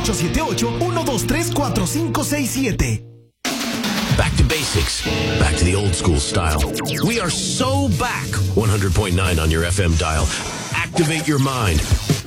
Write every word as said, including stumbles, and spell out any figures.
ocho siete ocho, uno dos tres, cuatro cinco seis siete. Back to basics. Back to the old school style. We are so back. one hundred point nine on your F M dial. Activate your mind.